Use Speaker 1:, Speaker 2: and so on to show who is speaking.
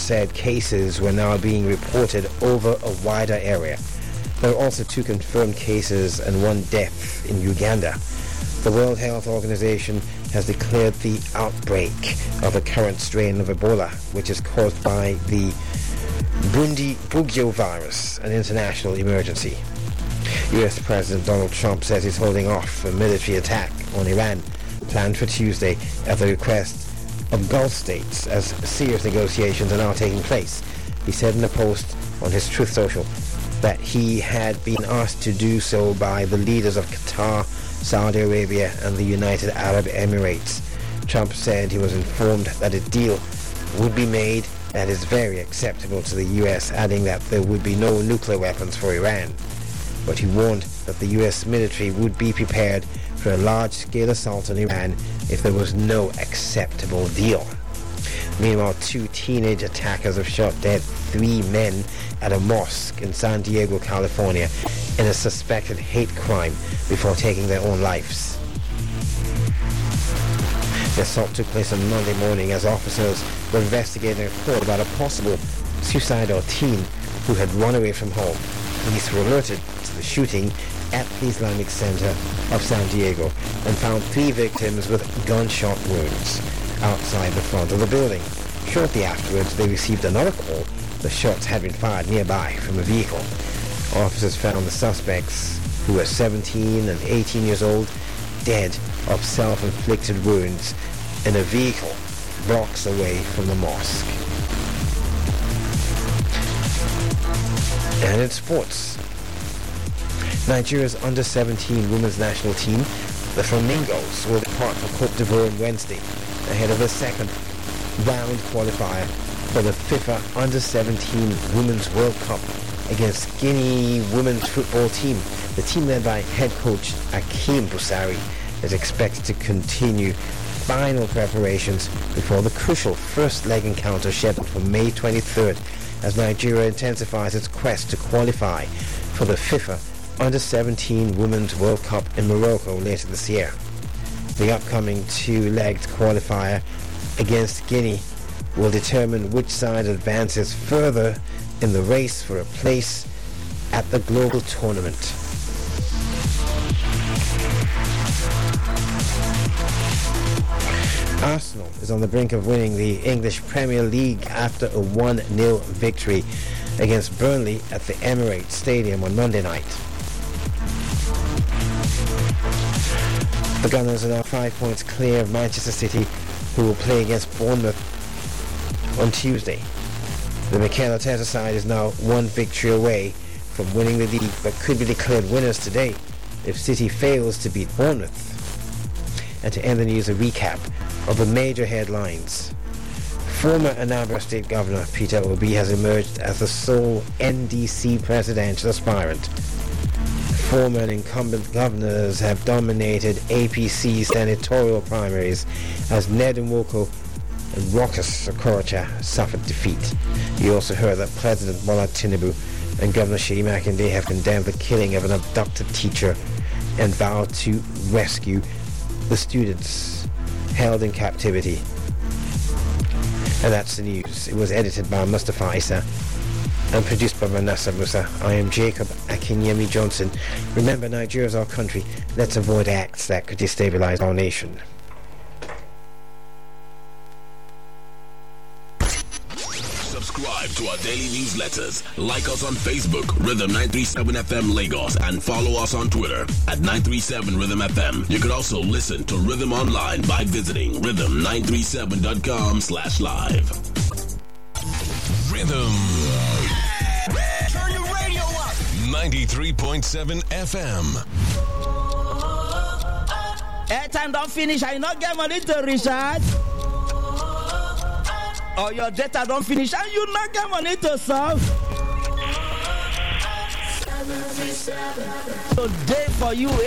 Speaker 1: said cases were now being reported over a wider area. There are also 2 confirmed cases and 1 death in Uganda. The World Health Organization has declared the outbreak of a current strain of Ebola, which is caused by the Bundibugyo virus, an international emergency. U.S. President Donald Trump says he's holding off a military attack on Iran planned for Tuesday at the request of Gulf states as serious negotiations are now taking place. He said in a post on his Truth Social that he had been asked to do so by the leaders of Qatar, Saudi Arabia and the United Arab Emirates. Trump said he was informed that a deal would be made that is very acceptable to the U.S., adding that there would be no nuclear weapons for Iran. But he warned that the U.S. military would be prepared for a large-scale assault on Iran if there was no acceptable deal. Meanwhile, 2 teenage attackers have shot dead 3 men at a mosque in San Diego, California, in a suspected hate crime before taking their own lives. The assault took place on Monday morning as officers were investigating a report about a possible suicidal teen who had run away from home. Police were alerted to the shooting at the Islamic Center of San Diego and found 3 victims with gunshot wounds outside the front of the building. Shortly afterwards, they received another call. The shots had been fired nearby from a vehicle. Officers found the suspects, who were 17 and 18 years old, dead of self-inflicted wounds in a vehicle blocks away from the mosque. And in sports, Nigeria's under-17 women's national team, the Flamingos, will depart for Côte d'Ivoire on Wednesday ahead of the second round qualifier for the FIFA Under-17 Women's World Cup against Guinea women's football team. The team led by head coach Akeem Busari is expected to continue final preparations before the crucial first leg encounter scheduled for May 23rd as Nigeria intensifies its quest to qualify for the FIFA Under-17 Women's World Cup in Morocco later this year. The upcoming 2-legged qualifier against Guinea will determine which side advances further in the race for a place at the global tournament. Arsenal is on the brink of winning the English Premier League after a 1-0 victory against Burnley at the Emirates Stadium on Monday night. The Gunners are now 5 points clear of Manchester City, who will play against Bournemouth on Tuesday. The Mikel Arteta side is now 1 victory away from winning the league, but could be declared winners today if City fails to beat Bournemouth. And to end the news, a recap of the major headlines. Former Anambra State Governor Peter Obi has emerged as the sole NDC presidential aspirant. Former and incumbent governors have dominated APC senatorial primaries as Ned Nwoko and Rochas Okorocha suffered defeat. You also heard that President Bola Tinubu and Governor Seyi Makinde have condemned the killing of an abducted teacher and vowed to rescue the students held in captivity. And that's the news. It was edited by Mustafa Isa and produced by Manasa Musa. I am Jacob Akinyemi Johnson. Remember, Nigeria is our country. Let's avoid acts that could destabilize our nation.
Speaker 2: Subscribe to our daily newsletters. Like us on Facebook, Rhythm 937 FM Lagos, and follow us on Twitter at 937 Rhythm FM. You can also listen to Rhythm online by visiting rhythm937.com/live. Rhythm.
Speaker 3: Turn your radio up.
Speaker 2: 93.7 FM.
Speaker 4: Airtime don't finish. I not get money to recharge. Or your data don't finish and you not get money to solve. Today for you.